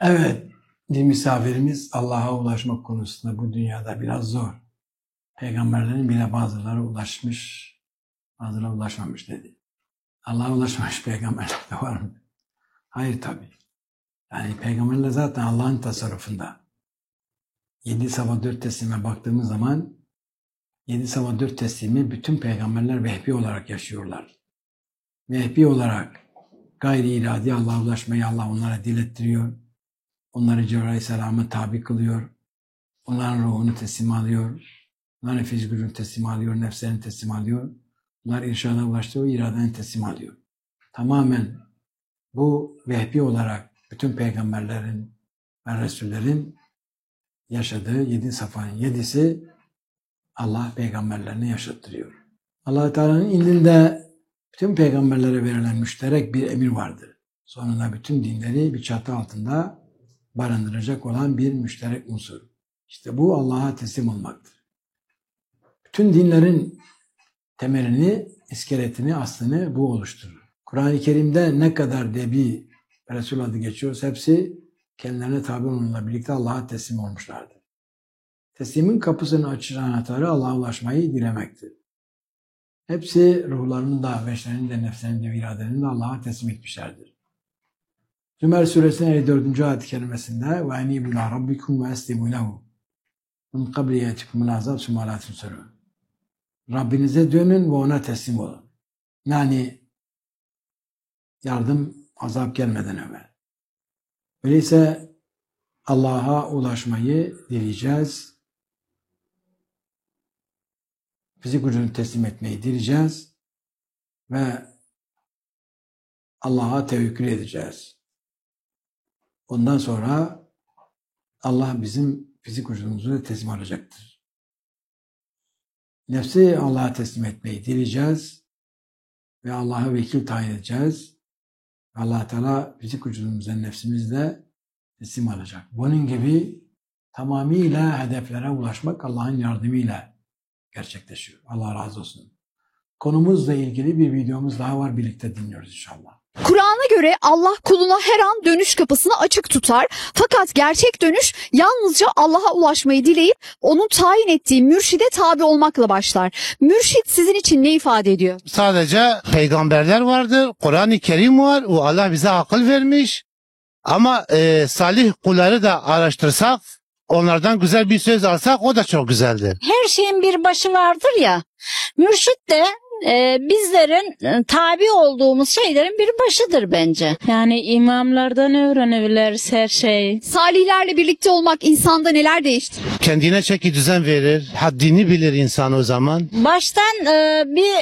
Evet, bir misafirimiz Allah'a ulaşmak konusunda bu dünyada biraz zor. Peygamberlerin bile bazıları ulaşmış, bazıları ulaşmamış dedi. Allah'a ulaşmamış peygamberler de var mı? Hayır tabii. Yani peygamberler zaten Allah'ın tasarrufunda. 7 sabah 4 teslime baktığımız zaman 7 sabah 4 teslimi bütün peygamberler vehbi olarak yaşıyorlar. Vehbi olarak gayri iradi Allah'a ulaşmayı Allah onlara dilettiriyor. Onları Cebrail Aleyhisselam'a tabi kılıyor. Onların ruhunu teslim alıyor. Onların nefis gücünü teslim alıyor. Nefslerini teslim alıyor. Bunlar irşada ulaştığı iradeni teslim alıyor. Tamamen bu vehbi olarak bütün peygamberlerin ve Resullerin yaşadığı 7 safhanın 7'si Allah peygamberlerine yaşattırıyor. Allah Teala'nın indinde bütün peygamberlere verilen müşterek bir emir vardır. Sonunda bütün dinleri bir çatı altında barındıracak olan bir müşterek unsur. İşte bu Allah'a teslim olmaktır. Bütün dinlerin temelini, iskeletini, aslını bu oluşturur. Kur'an-ı Kerim'de ne kadar Nebi ve Resul adı geçiyorsa hepsi kendilerine tabi olmanla birlikte Allah'a teslim olmuşlardır. Teslimin kapısını açan anahtarı Allah'a ulaşmayı dilemektir. Hepsi ruhlarının da, veçlerinin de, nefslerinin de, iradenin de Allah'a teslim etmişlerdir. Zümer suresinin 54. ayet-i kerimesinde وَاَنِيبُ لَا رَبِّكُمْ وَاَسْلِمُوا لَهُ مِنْ قَبْلِ يَأْتِكُمُ الْعَذَابُ ثُمَّ لَا تُنْصَرُونَ Rabbinize dönün ve ona teslim olun. Yani yardım, azap gelmeden evvel. Öyleyse Allah'a ulaşmayı dileyeceğiz. Fizik gücünü teslim etmeyi dileyeceğiz. Ve Allah'a tevekkül edeceğiz. Ondan sonra Allah bizim fizik vücudumuzu teslim alacaktır. Nefsi Allah'a teslim etmeyi dileyeceğiz ve Allah'a vekil tayin edeceğiz. Allah Teala fizik vücudumuza nefsimizle teslim alacak. Bunun gibi tamamıyla hedeflere ulaşmak Allah'ın yardımıyla gerçekleşiyor. Allah razı olsun. Konumuzla ilgili bir videomuz daha var. Birlikte dinliyoruz inşallah. Kur'an'a göre Allah kuluna her an dönüş kapısını açık tutar. Fakat gerçek dönüş yalnızca Allah'a ulaşmayı dileyip onun tayin ettiği mürşide tabi olmakla başlar. Mürşit sizin için ne ifade ediyor? Sadece peygamberler vardır, Kur'an-ı Kerim var, o Allah bize akıl vermiş. Ama salih kulları da araştırsak, onlardan güzel bir söz alsak o da çok güzeldir. Her şeyin bir başı vardır ya. Mürşit de bizlerin tabi olduğumuz şeylerin bir başıdır bence. Yani imamlardan öğrenebiliriz her şeyi. Salihlerle birlikte olmak insanda neler değiştirir? Kendine çeki düzen verir, haddini bilir insan o zaman. Baştan bir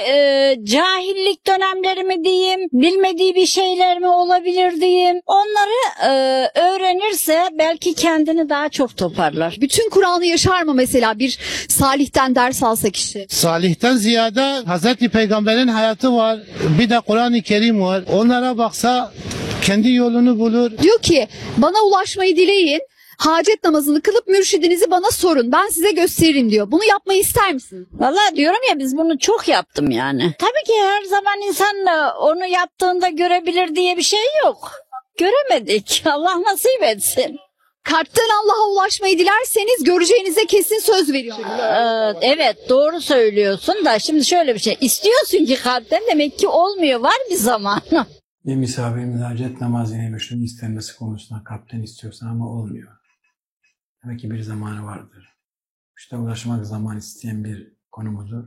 cahillik dönemleri mi diyeyim, bilmediği bir şeyler mi olabilir diyeyim. Onları öğrenirse belki kendini daha çok toparlar. Bütün Kur'an'ı yaşar mı mesela bir salihten ders alsa kişi? Salihten ziyade Hazreti Peygamber'in hayatı var, bir de Kur'an-ı Kerim var. Onlara baksa kendi yolunu bulur. Diyor ki bana ulaşmayı dileyin. Hacet namazını kılıp mürşidinizi bana sorun. Ben size gösteririm diyor. Bunu yapmayı ister misin? Vallahi diyorum ya biz bunu çok yaptım yani. Tabii ki her zaman insan onu yaptığında görebilir diye bir şey yok. Göremedik. Allah nasip etsin. Kalpten Allah'a ulaşmayı dilerseniz göreceğinize kesin söz veriyor. Evet doğru söylüyorsun da şimdi şöyle bir şey. İstiyorsun ki kalpten demek ki olmuyor. Var bir zaman. Bir misafirimiz hacet namazıyla meşhur istenmesi konusunda kalpten istiyorsan ama olmuyor. Demek ki bir zamanı vardır. İşte ulaşmak zaman isteyen bir konu mudur?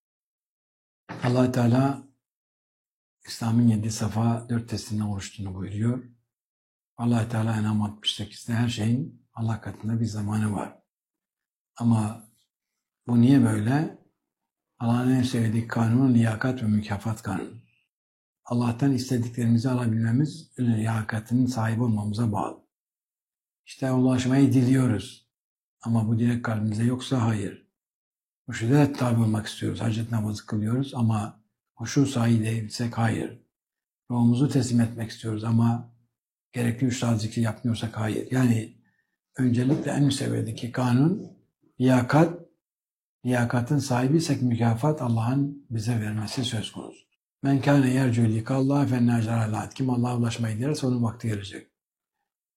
Allah Teala İslam'ın 7 safa 4 teslimden oluştuğunu buyuruyor. Allah Teala En'am 68'de her şeyin Allah katında bir zamanı var. Ama bu niye böyle? Allah'ın en sevdiği kanun liyakat ve mükafat kanunu. Allah'tan istediklerimizi alabilmemiz liyakatinin sahibi olmamıza bağlı. İşte ulaşmayı diliyoruz. Ama bu dilek kalbimizde yoksa hayır. Mürşide tabi olmak istiyoruz. Hacet namazı kılıyoruz ama huşu sahibi değilsek hayır. Ruhumuzu teslim etmek istiyoruz ama gerekli üstad zikri yapmıyorsak hayır. Yani öncelikle en müsevvedeki kanun liyakat, liyakatın sahibiysek mükafat Allah'ın bize vermesi söz konusu. Men kâne yercû likâllâh fennâ cerâlâh. Kim Allah'a ulaşmayı dilerse onun vakti gelecek.